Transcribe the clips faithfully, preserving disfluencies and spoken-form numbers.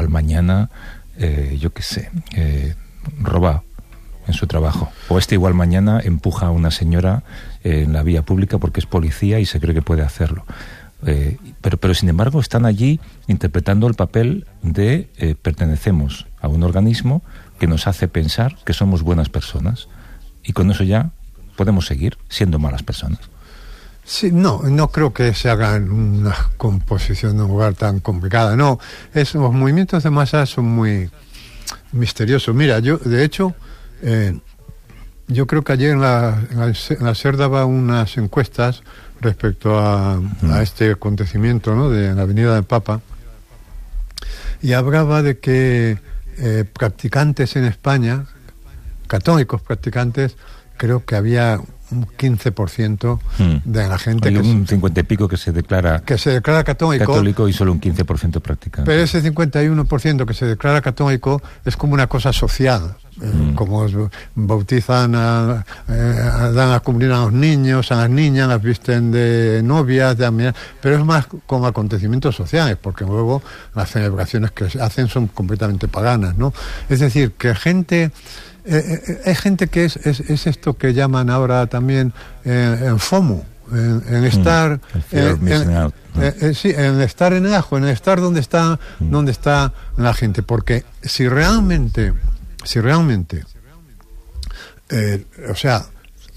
igual mañana, eh, yo qué sé, eh, roba en su trabajo. O este igual mañana empuja a una señora eh, en la vía pública porque es policía y se cree que puede hacerlo. Eh, pero, pero sin embargo están allí interpretando el papel de eh, pertenecemos a un organismo que nos hace pensar que somos buenas personas. Y con eso ya podemos seguir siendo malas personas. Sí, no, no creo que se haga en una composición de un lugar tan complicada. No, es, los movimientos de masa son muy misteriosos. Mira, yo, de hecho, eh, yo creo que ayer en la, en la, en la SER daba unas encuestas respecto a, mm. a este acontecimiento, ¿no?, de la Avenida del Papa, y hablaba de que eh, practicantes en España, católicos practicantes, creo que había un quince por ciento mm. de la gente. Hay que un se, cincuenta y pico que se declara que se declara católico, católico y solo un quince por ciento practicante. Pero ese cincuenta y uno por ciento que se declara católico es como una cosa social. Mm. Eh, como bautizan, a, eh, dan a cumplir a los niños, a las niñas, las visten de novias, de, pero es más como acontecimientos sociales, porque luego las celebraciones que se hacen son completamente paganas, ¿no? Es decir, que gente... Eh, eh, hay gente que es, es, es esto que llaman ahora también eh, en FOMO, en, en estar mm, eh, en, out, ¿no? eh, eh, sí, en estar en el ajo, en estar donde está, mm. donde está la gente, porque si realmente, si realmente, eh, o sea,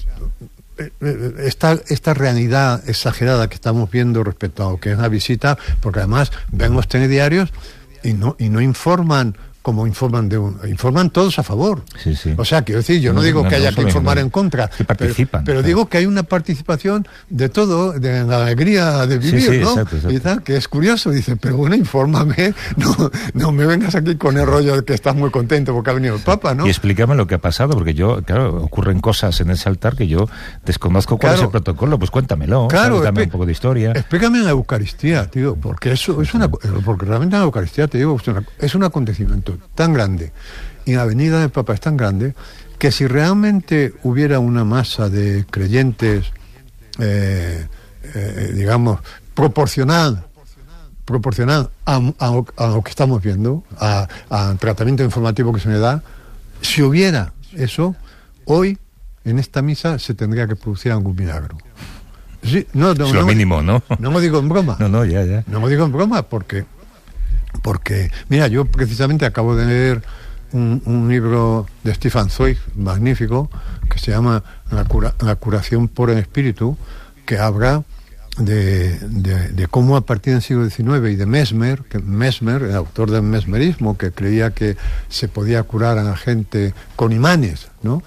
esta, esta realidad exagerada que estamos viendo respecto a lo que es la visita, porque además vemos telediarios y no, y no informan como informan de un, informan todos a favor. Sí, sí. O sea, quiero decir, yo no, no digo no, que haya no, que informar no, en contra, que participan, pero, pero claro. digo que hay una participación de todo, de la alegría de vivir, sí, sí, ¿no? Exacto, exacto. Y tal, que es curioso, dice, pero bueno, infórmame, no, no me vengas aquí con el rollo de que estás muy contento porque ha venido el Papa, ¿no? Y explícame lo que ha pasado, porque yo, claro, ocurren cosas en ese altar que yo desconozco cuál claro. es el protocolo, pues cuéntamelo, claro, dame un poco de historia. Explícame en la Eucaristía, tío, porque eso es una, porque realmente en la Eucaristía, te digo, es, una, es un acontecimiento tan grande y la venida del Papa es tan grande que si realmente hubiera una masa de creyentes, eh, eh, digamos, proporcional, proporcional a, a, a lo que estamos viendo, al tratamiento informativo que se le da, si hubiera eso, hoy en esta misa se tendría que producir algún milagro. Sí, no, no, es lo no, mínimo, ¿no? No me digo en broma. No, no, ya, ya. No me digo en broma porque, porque mira, yo precisamente acabo de leer Un, un libro de Stefan Zweig magnífico que se llama La, cura, la curación por el espíritu, que habla de, de, de cómo a partir del siglo diecinueve y de Mesmer, que Mesmer, el autor del mesmerismo, que creía que se podía curar a la gente con imanes, ¿no?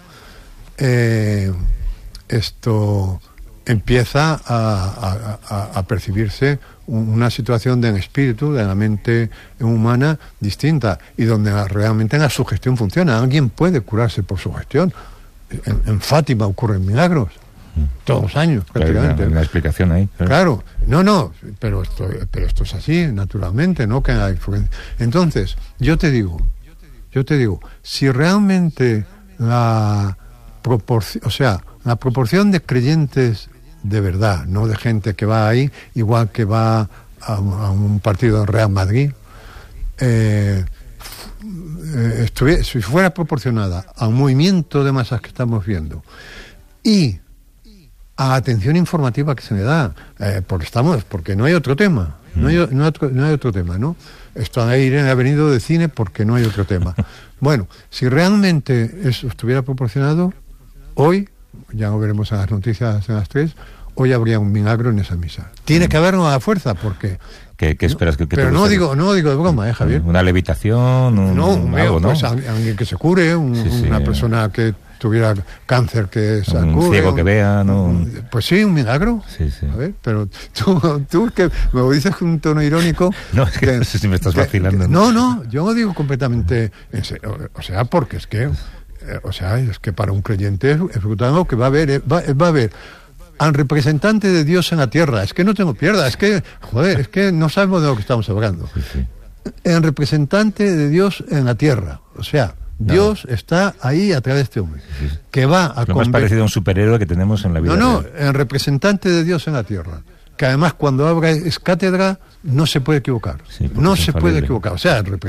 Eh, esto empieza a, a, a percibirse una situación del espíritu, de la mente humana distinta, y donde realmente la sugestión funciona. Alguien puede curarse por sugestión. En, en Fátima ocurren milagros, todos los años, prácticamente. Claro, una explicación ahí. Claro, claro. no, no, pero esto, pero esto es así, naturalmente, ¿no? Que hay... Entonces, yo te digo, yo te digo, si realmente la proporción, o sea, la proporción de creyentes de verdad, no de gente que va ahí igual que va a, a un partido del Real Madrid, eh, eh, estuviera, si fuera proporcionada al movimiento de masas que estamos viendo y a la atención informativa que se le da, eh, porque estamos, porque no hay otro tema, no hay, no hay, otro, no hay otro tema, ¿no? Esto a Irene ha venido de cine porque no hay otro tema. Bueno, si realmente eso estuviera proporcionado, hoy, ya lo veremos en las noticias en las tres, hoy habría un milagro en esa misa. Tiene que haber una fuerza, porque... ¿Qué, qué esperas? No, que, que pero no digo, no digo de broma, ¿eh, Javier? Una levitación, un, no, un veo, algo, ¿no? Pues alguien que se cure, un, sí, sí. una persona que tuviera cáncer que se un cure, ciego un, que vea, ¿no? Un, pues sí, un milagro. Sí, sí. A ver, pero tú, tú que me lo dices con un tono irónico... No, es que, que no sé si me estás vacilando. Que, no, no, yo lo digo completamente en serio. O sea, porque es que... O sea, es que para un creyente es brutal que va a haber, va, va a haber al representante de Dios en la tierra. Es que no tengo pierda, es que, joder, es que no sabemos de lo que estamos hablando. Sí, sí. El representante de Dios en la tierra. O sea, Dios no. está ahí a través de este hombre. Sí, sí. Que va a lo más parecido a un superhéroe que tenemos en la vida. No, no, real. El representante de Dios en la tierra. Que además cuando habla es cátedra, no se puede equivocar. Sí, no se puede equivocar. O sea, el representante